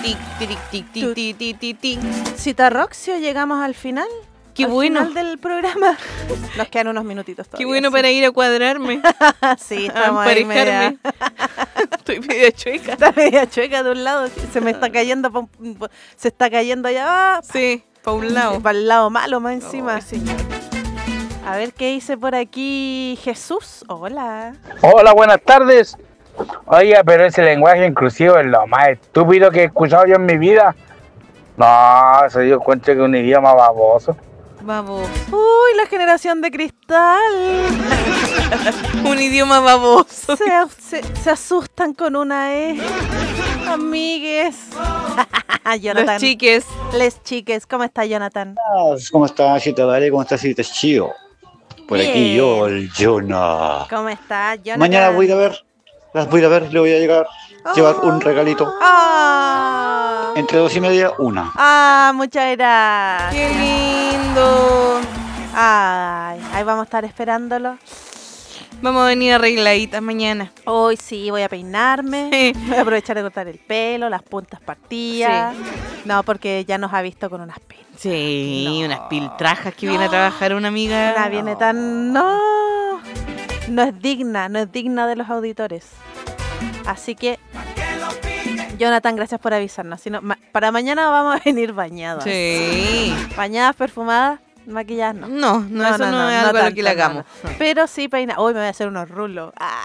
tic, tic, tic, tic, tic, tic, tic, tic. Citarroxio, llegamos al final. Qué al bueno. final del programa. Nos quedan unos minutitos todavía. Qué bueno sí. para ir a cuadrarme. Sí, A estamos ahí emparejarme. Estoy media chueca. Está media chueca de un lado. Se me está cayendo. Se está cayendo allá. Sí, para un lado. Para el lado malo más encima. Ay, señor. A ver qué dice por aquí Jesús. Hola. Hola, buenas tardes. Oiga, pero ese lenguaje inclusivo es lo más estúpido que he escuchado yo en mi vida. No, eso yo encuentro que es un idioma baboso. Babos. Uy, la generación de cristal. Un idioma baboso. Se asustan con una E. Amigues. Jonathan. Los chiques. Les chiques. ¿Cómo está Jonathan? ¿Cómo está, Chita Vale? ¿Cómo está, Chita Chío? Por Bien. aquí yo, el Jonah. ¿Cómo está Jonathan? Mañana voy a ir a ver, las voy a ir a ver, le voy a llevar un regalito. Ah. Entre 2:30, 1. Ah, muchas gracias. Qué lindo. Ay, ahí vamos a estar esperándolo. Vamos a venir arregladitas mañana. Hoy sí, voy a peinarme. Sí. Voy a aprovechar de cortar el pelo, las puntas partidas. Sí. No, porque ya nos ha visto con unas pintas. Sí, No. unas piltrajas que viene a trabajar una amiga. Una viene tan... No es digna de los auditores. Así que, Jonathan, gracias por avisarnos. Si no, para mañana vamos a venir bañadas. Sí. Bañadas, perfumadas, maquilladas, no. No, eso no es algo a lo que le hagamos. no. Pero sí peina. Hoy me voy a hacer unos rulos. Ah.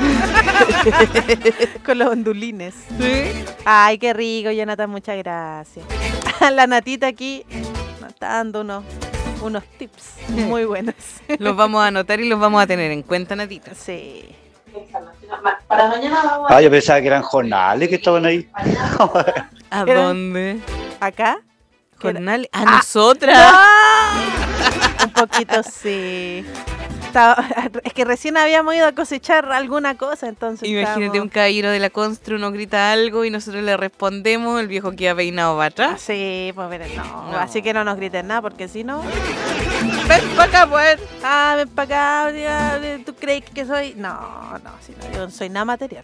Con los ondulines. Sí. Ay, qué rico, Jonathan, muchas gracias. La Natita aquí nos está dando unos tips muy buenos. Los vamos a anotar y los vamos a tener en cuenta, Natita. Sí. Para mañana vamos Yo pensaba que eran jornales que estaban ahí. ¿A ¿Era? dónde? acá. Jornal. A nosotras. ¡No! Un poquito sí. Es que recién habíamos ido a cosechar alguna cosa, entonces. Imagínate estábamos... un caballero de la Constru nos grita algo y nosotros le respondemos, el viejo queda peinado para atrás. Sí, pues pero no. No. Así que no nos griten nada, porque si no. Ven para acá, pues. Ah, ven para acá. ¿Tú crees que soy? No, si no, yo no soy nada material.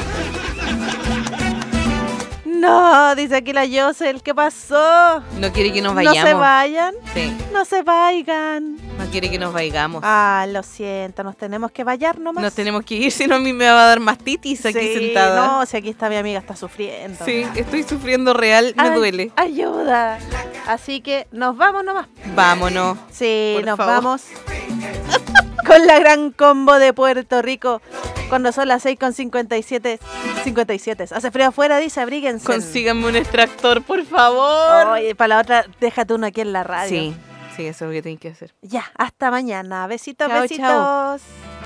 No, dice aquí la Yosel, ¿qué pasó? No quiere que nos No vayamos. se vayan, Sí, no se vayan. no quiere que nos vayamos. Ah, lo siento, nos tenemos que vayar nomás. Nos tenemos que ir, si no a mí me va a dar mastitis aquí Sí, sentada. No, si aquí está mi amiga, está sufriendo. Sí, estoy sufriendo real, me duele. Ayuda. Así que nos vamos nomás. Vámonos. Sí, Por nos favor. vamos con la gran combo de Puerto Rico. Cuando son las 6:57. 57. Hace frío afuera, dice, abríguense. Consíganme un extractor, por favor. Oye, para la otra, déjate uno aquí en la radio. Sí, eso es lo que tengo que hacer. Ya, hasta mañana. Besitos, Chao, besitos.